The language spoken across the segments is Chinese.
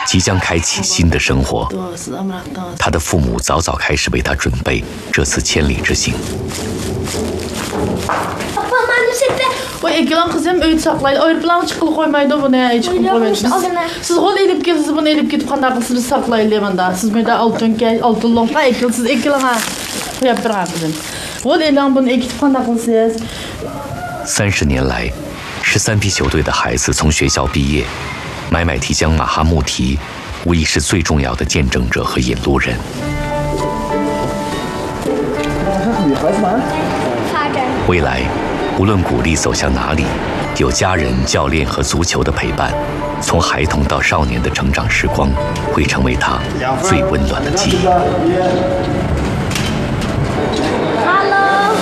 即将开启新的生活。他的父母早早开始为他准备这次千里之行。 O Egelan kız hem öğüt saklaydı. Aeroplan çıkılı koymaydı bunu ya. Çıkıp koymaydı. Siz kol elip gelip siz bunu elip gidip kandak kısır saklaydı demanda. Siz meyda altın longa ekil. Siz Egelan ha. Yap bir kızım. Kol elan bunu ekip kandak kısır. 30年来，13批球队的孩子从学校毕业，买买提江马哈穆提无疑是最重要的见证者和引路人。未来，无论鼓励走向哪里，有家人、教练和足球的陪伴，从孩童到少年的成长时光，会成为他最温暖的记忆。 Hello。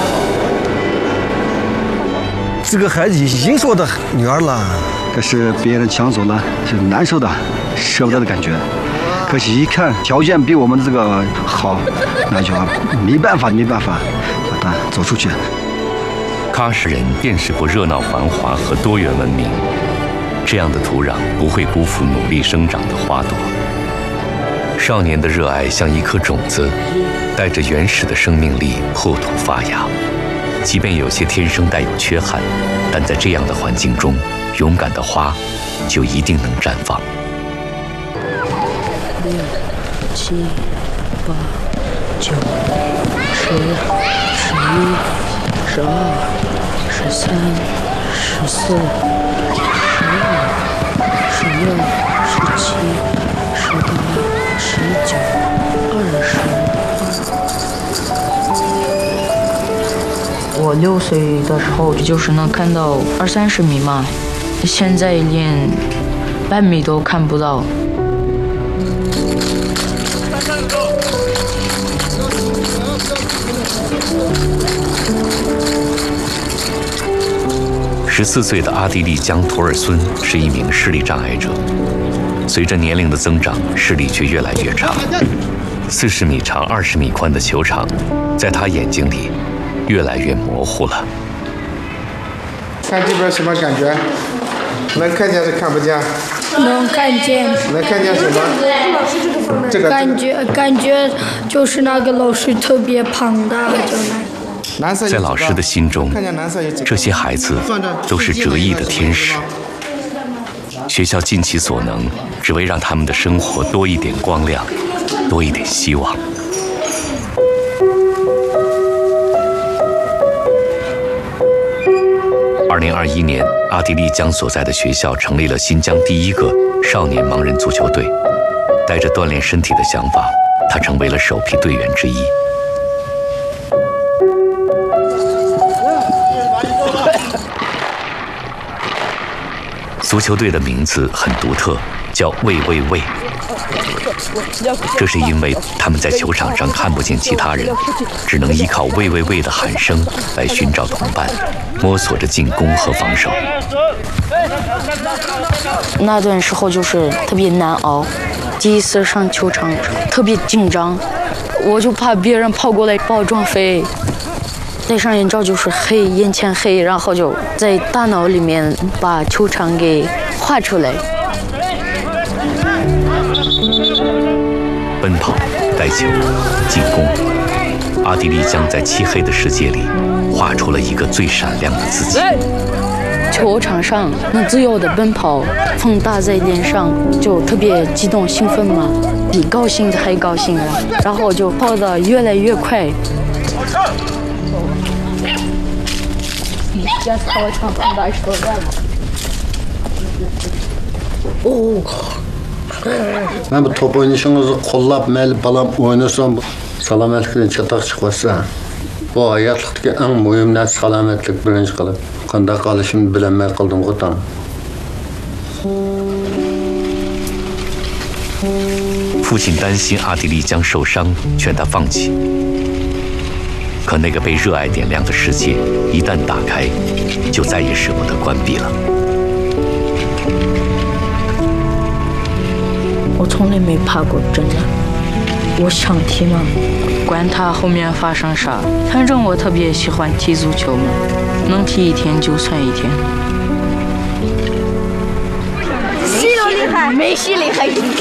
这个孩子已经是我的女儿了， 可是别人抢走了，是难受的，舍不得的感觉。可是，一看条件比我们这个好，那就没办法，把他走出去。 喀什人见识过热闹繁华和多元文明，这样的土壤不会辜负努力生长的花朵。少年的热爱像一颗种子，带着原始的生命力破土发芽。即便有些天生带有缺憾，但在这样的环境中，勇敢的花就一定能绽放。 6、7、8、9、10、11、12、13、14、15、16、17、18、19、20。我6岁的时候就是能看到20-30米嘛，现在连半米都看不到。 14岁的阿蒂丽江·图尔孙是一名视力障碍者，随着年龄的增长，视力却越来越差。40米长、20米宽的球场，在他眼睛里越来越模糊了。 看这边什么感觉？能看见是看不见？ 能看见。 能看见什么？这个感觉就是那个老师特别胖的， 在老师的心中，这些孩子都是折翼的天使。学校尽其所能，只为让他们的生活多一点光亮，多一点希望。2021年，阿蒂丽江所在的学校成立了新疆第一个少年盲人足球队。带着锻炼身体的想法，他成为了首批队员之一。足球队的名字很独特，叫“喂喂喂”。这是因为他们在球场上看不见其他人，只能依靠“喂喂喂”的喊声来寻找同伴，摸索着进攻和防守。 那段时候就是特别难熬，第一次上球场特别紧张，我就怕别人跑过来把我撞飞。戴上眼罩就是黑，眼前黑，然后就在大脑里面把球场给画出来。 奔跑、带球、进攻，阿蒂丽江在漆黑的世界里画出了一个最闪亮的自己。 球场上能自由的奔跑，风打在脸上就特别激动兴奋嘛，比高兴的还高兴了，然后就跑得越来越快。 Ben bu top oynayışınızı qollab, məyli balam oynasam, salametlikten çatak çıkmasa. Bu hayatlıktaki en mühim narsa salametlik birinci qilib. Qanday qilishimni bilmay qoldim qo'tam. 父亲担心阿蒂丽江受伤，劝他放弃。可那个被热爱点亮的世界，一旦打开，就再也舍不得关闭了。 我从来没怕过，真的。我想踢嘛，管他后面发生啥，反正我特别喜欢踢足球嘛，能踢一天就算一天。 C 罗厉害，梅西厉害。